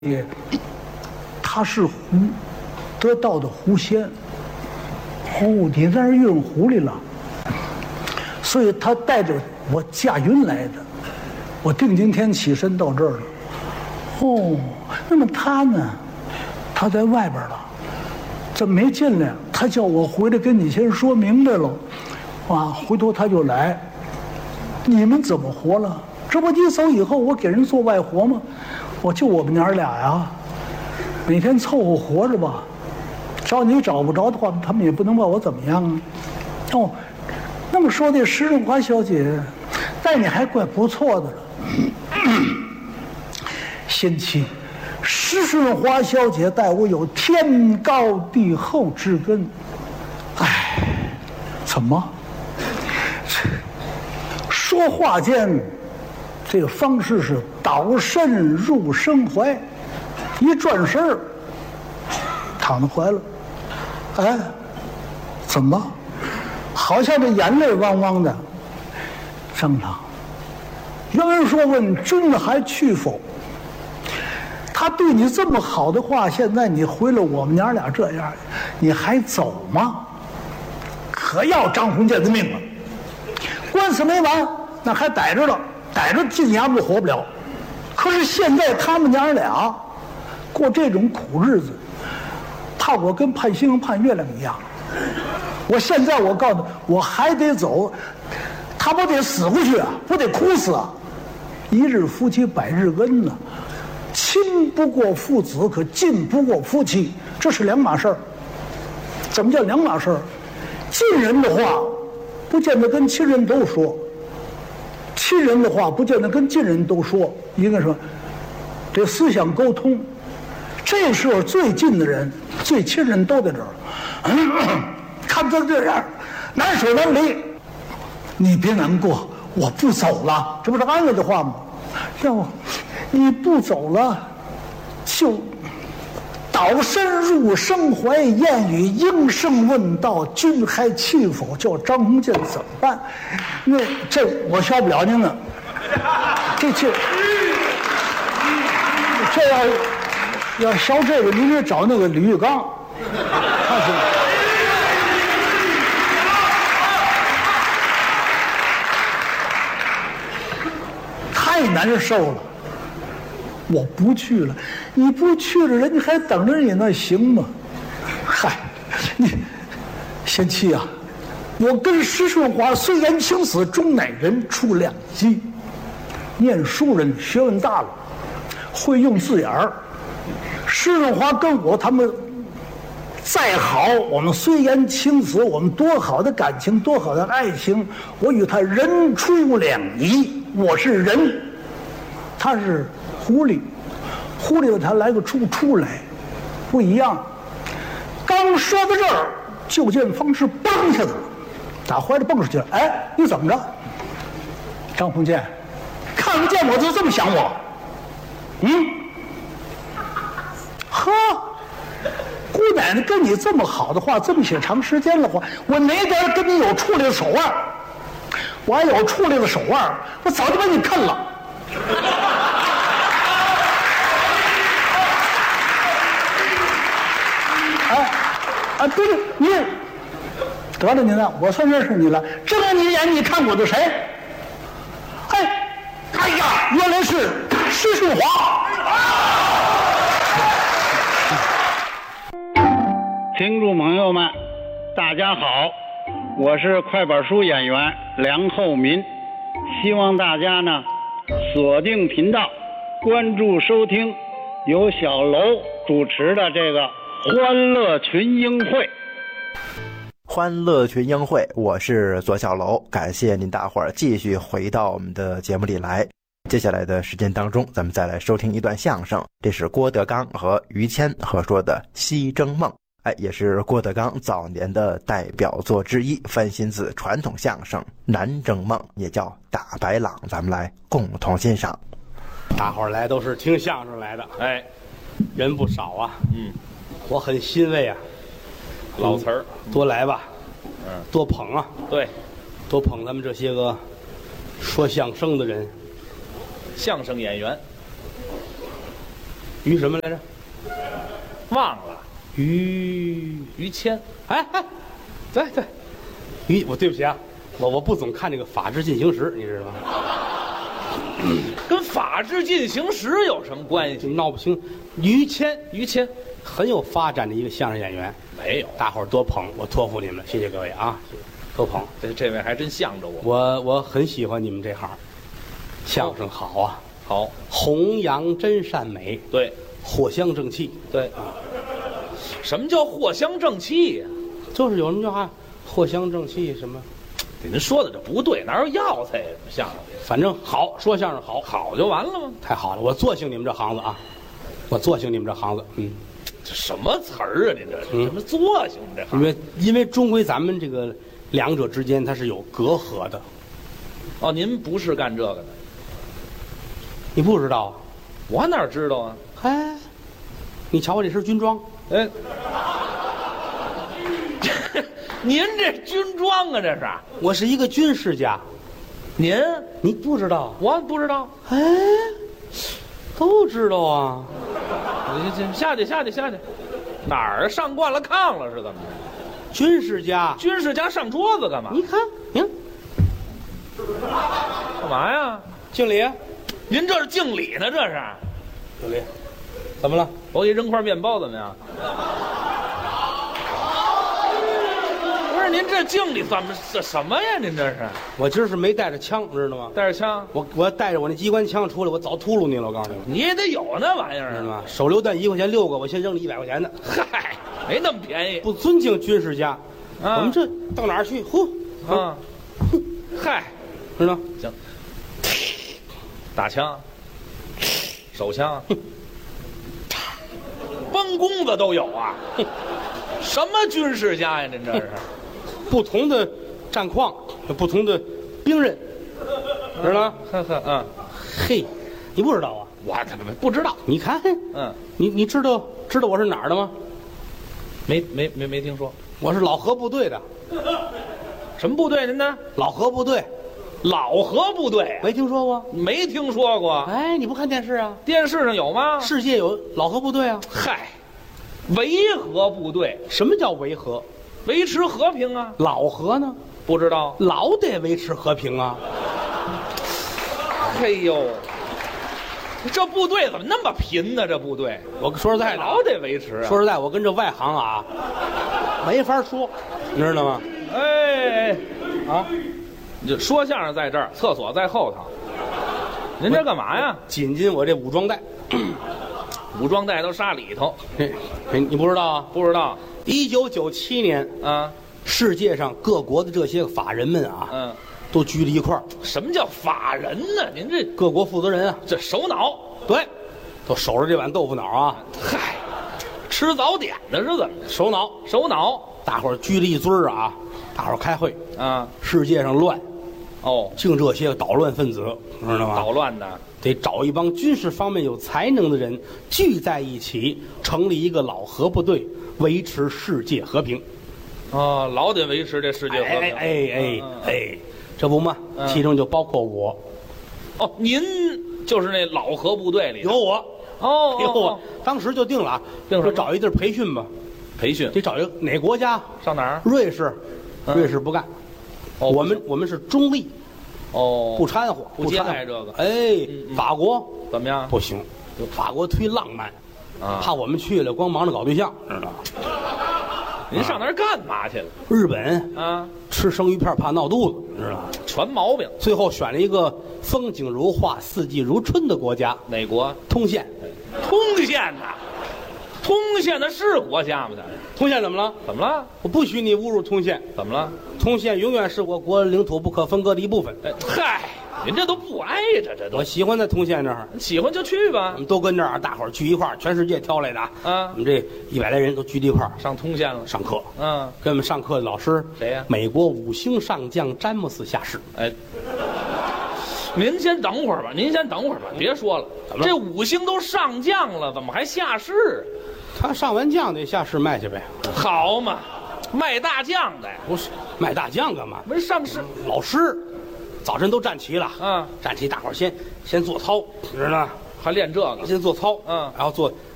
也，他是得道的狐仙。哦，你在那儿运狐狸了，所以他带着我驾云来的。我定今天起身到这儿了。哦，那么他呢？他在外边了，怎么没进来？他叫我回来跟你先说明白了。啊，回头他就来。你们怎么活了？这不你走以后，我给人做外活吗？就我们娘俩呀，每天凑合活着吧。找你找不着的话，他们也不能把我怎么样啊。哦，那么说这施润华小姐待你还怪不错的了。贤妻，施润华小姐待我有天高地厚之根。哎，怎么？说话间，这个方式是倒身入生怀，一转身儿躺在怀了。哎，怎么？好像这眼泪汪汪的。张堂，袁说问君还去否？他对你这么好的话，现在你回了我们娘俩这样，你还走吗？可要张鸿渐的命了！官司没完，那还逮着了，逮着进衙门活不了。可是现在他们娘俩过这种苦日子，怕我跟盼星星盼月亮一样。我现在我告诉他，我还得走，他不得死过去啊，不得哭死啊！一日夫妻百日恩呢，亲不过父子，可近不过夫妻，这是两码事儿。怎么叫两码事儿？近人的话，不见得跟亲人都说；亲人的话，不见得跟近人都说。应该说，这思想沟通。这时候最近的人、最亲人都在这儿。看他这样，难舍难离。你别难过，我不走了，这不是安慰的话吗？要不你不走了，就倒身入生怀。燕语应声问道：“君还去否？”叫张鸿渐怎么办？那这我消不了您了。这要消这个，您得找那个李玉刚，他是。太难受了，我不去了。你不去了，人家还等着你，那行吗？嗨，你贤妻啊，我跟施顺华虽言青死，终乃人畜两机。念书人学问大了，会用字眼儿。施润华跟我他们再好，我们虽言青死，我们多好的感情，多好的爱情，我与他人畜两仪。我是人，他是狐狸，狐狸他来个出来，不一样。刚说到这儿，就见方士蹦一下子打怀里蹦出去了。哎，你怎么着？张鸿渐，看不见我就这么想我？呵，姑奶奶跟你这么好的话，这么些长时间的话，我哪点跟你有处理的手腕？我要有处理的手腕，我早就把你啃了。对了，你得了，您呢？我算认识你了。睁你眼，你看我的谁？哎呀，原来是施顺华。 听众朋友们，大家好，我是快板书演员梁厚民，希望大家呢锁定频道，关注收听由小楼主持的这个欢乐群英会。 欢乐群英会，我是左小楼，感谢您大伙儿继续回到我们的节目里来。接下来的时间当中，咱们再来收听一段相声，这是郭德纲和于谦合说的《西征梦》。也是郭德纲早年的代表作之一，翻新自传统相声《南征梦》，也叫《打白朗》，咱们来共同欣赏。 大伙儿来都是听相声来的，人不少啊，我很欣慰啊。 老词儿， 多来吧，多捧啊， 对， 多捧咱们这些个说相声的人， 相声演员。 于什么来着？ 忘了。 于谦。 哎，对，我对不起啊，我不总看这个《法制进行时》，你知道吗？ 跟《法制进行时》有什么关系？ 闹不清。于谦很有发展的一个相声演员， 没有， 大伙儿多捧，我托付你们，谢谢各位啊，多捧。 这位还真向着我。 我很喜欢你们这行，相声好啊， 好， 弘扬真善美， 对， 藿香正气， 对。什么叫藿香正气呀？ 就是有人叫话藿香正气什么。 您说的这不对，哪有药材呀？相声， 反正好，说相声好就完了吗？ 太好了，我做兴你们这行子啊，我做兴你们这行子。 这什么词儿啊？您这什么作性这行？ 因为终归咱们这个两者之间它是有隔阂的。 哦，您不是干这个的， 你不知道啊？ 我哪知道啊？ 哎，你瞧我这身军装， 哎，您这军装啊，这是？ 我是一个军事家。你不知道？ 我不知道。 哎，都知道啊。 下去，哪儿上惯了炕了是怎么着？ 军事家上桌子干嘛？ 你看， 干嘛呀？ 敬礼。 您这是敬礼呢？这是敬礼。怎么了？ 我给你扔块面包怎么样？不是您这敬礼怎么这什么呀？您这是？ 我今儿是没带着枪，知道吗？ 带着枪？ 我带着我那机关枪出来，我早秃噜你了。我告诉你， 你也得有那玩意儿， 知道吗？手榴弹1块钱6个，我先扔你100块钱的。 嗨，没那么便宜。 不尊敬军事家，我们这到哪儿去？ 嗨， 知道吗？ 行，打枪，手枪，崩弓子都有啊！什么军事家呀？您这是？ 不同的战况，有不同的兵刃，知道吗？嘿，你不知道啊？ 我怎么不知道？ 你看，你知道我是哪儿的吗？ 没听说。 我是老河部队的。 什么部队？您呢？ 老河部队。 老河部队？ 没听说过？ 没听说过。 哎，你不看电视啊？ 电视上有吗？ 世界有老河部队啊。 嗨，维和部队。 什么叫维和？ 维持和平啊。 老和呢？ 不知道。 老得维持和平啊。 嘿呦，这部队怎么那么贫呢？这部队， 我说实在的， 老得维持啊。 说实在，我跟这外行啊，没法说，你知道吗？ 哎，你就说相声在这儿，厕所在后头。您这干嘛呀？ 紧紧我这武装带， 武装带都杀里头。 你不知道啊？ 不知道。 1997年啊， 世界上各国的这些法人们啊，都聚在一块儿。 什么叫法人呢？您这各国负责人啊， 这首脑， 对，都守着这碗豆腐脑啊。 嗨，吃早点的是怎么着？ 首脑，大伙儿聚了一堆儿啊，大伙儿开会啊。 世界上乱，净这些捣乱分子，知道吗？ 捣乱的， 得找一帮军事方面有才能的人聚在一起，成立一个老核部队，维持世界和平。 老得维持这世界和平。 哎，这不嘛，其中就包括我。 您就是那老核部队里有我。有我，当时就定了啊，说找一地儿培训吧。 培训得找一个哪国家？ 上哪儿？ 瑞士。瑞士不干。我们是中立。不掺和， 不接待这个。 法国怎么样？ 不行，法国忒浪漫，怕我们去了光忙着搞对象，知道吗？ 您上那儿干嘛去了？ 日本吃生鱼片怕闹肚子，知道吗？ 全毛病。最后选了一个风景如画、四季如春的国家。 哪国？ 通县。 通县呐？通县的是国家吗？ 通县怎么了？ 怎么了？ 我不许你侮辱通县。 怎么了？ 通县永远是我国领土不可分割的一部分。 嗨，您这都不挨着，这都。 我喜欢在通县这儿， 喜欢就去吧。 我们都跟这儿，大伙儿聚一块儿，全世界挑来的我们这100来人都聚一块儿， 上通县了， 上课。 给我们上课的老师谁呀？ 美国5星上将詹姆斯下士。 您先等会儿吧，别说了。这5星都上将了，怎么还下士？ 他上完将得下士卖去呗。 好嘛，卖大将的。 不是卖大将干嘛？ 没上士。 老师早晨都站齐了，站齐，大伙儿先做操，知道吗？ 还练这个， 先做操， 嗯然后做